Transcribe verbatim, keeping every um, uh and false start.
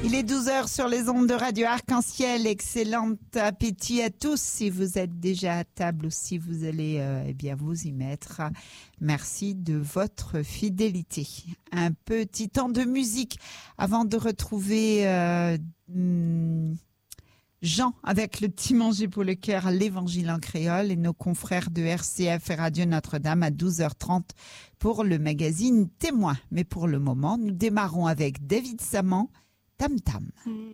Il est douze heures sur les ondes de Radio Arc-en-Ciel. Excellent appétit à tous. Si vous êtes déjà à table ou si vous allez euh, eh bien vous y mettre. Merci de votre fidélité. Un petit temps de musique avant de retrouver euh, hmm, Jean avec le petit manger pour le cœur, l'Évangile en créole et nos confrères de R C F et Radio Notre-Dame à douze heures trente pour le magazine Témoin. Mais pour le moment, nous démarrons avec David Saman, Tam Tam.